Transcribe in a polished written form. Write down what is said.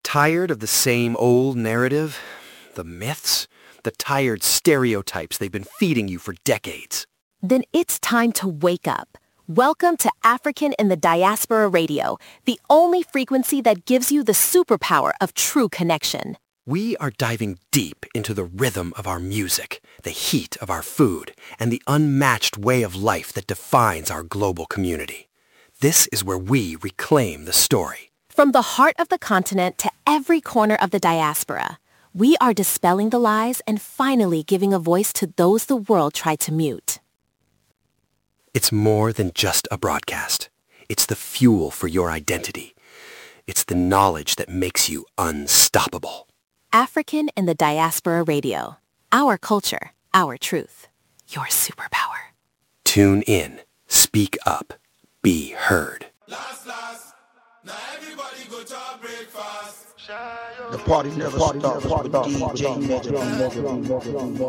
Tired of the same old narrative? The myths? The tired stereotypes they've been feeding you for decades? Then it's time to wake up. Welcome to African in the Diaspora Radio, the only frequency that gives you the superpower of true connection. We are diving deep into the rhythm of our music, the heat of our food, and the unmatched way of life that defines our global community. This is where we reclaim the story. From the heart of the continent to every corner of the diaspora, we are dispelling the lies and finally giving a voice to those the world tried to mute. It's more than just a broadcast. It's the fuel for your identity. It's the knowledge that makes you unstoppable. African in the Diaspora Radio. Our culture, our truth, your superpower. Tune in. Speak up. Be heard. Last, now everybody go to breakfast. The party never stops with DJ Mega.